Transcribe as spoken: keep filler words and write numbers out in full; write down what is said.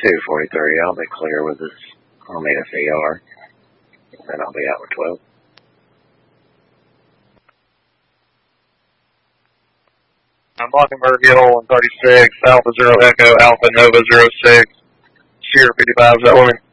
two forty-three. I'll be clear with this. I'll need a C R. Then I'll be out with twelve. Mockingbird Hill one thirty-six, Alpha Zero Echo, Alpha Nova zero six, Shear fifty-five, is that woman?